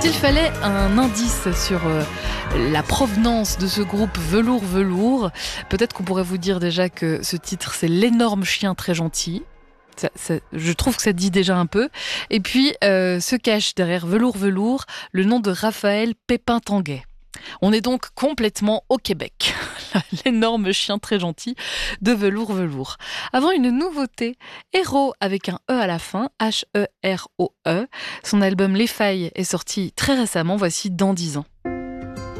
S'il fallait un indice sur la provenance de ce groupe Velours, peut-être qu'on pourrait vous dire déjà que ce titre, c'est L'énorme chien très gentil. Je trouve que ça dit déjà un peu. Et puis, se cache derrière Velours le nom de Raphaël Pépin-Tanguay. On est donc complètement au Québec. L'énorme chien très gentil de Velours. Avant une nouveauté, Héros avec un E à la fin, Heroe. Son album Les Failles est sorti très récemment, voici Dans 10 ans.